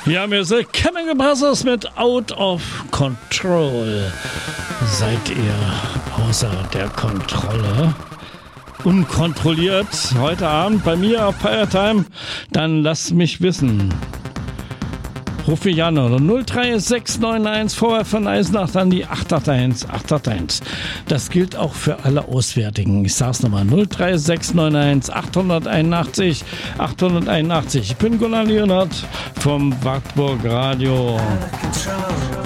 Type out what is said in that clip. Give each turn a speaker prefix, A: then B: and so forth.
A: Ja, wir sind Chemical Brothers mit Out of Control. Seid ihr außer der Kontrolle? Unkontrolliert heute Abend bei mir auf Firetime? Dann lasst mich wissen. Ruf mich an oder 03691 vorher von Eisenach, dann die 881 881. Das gilt auch für alle Auswärtigen. Ich sag's nochmal, 03691 881 881. Ich bin Gunnar Leonhardt vom Wartburg Radio.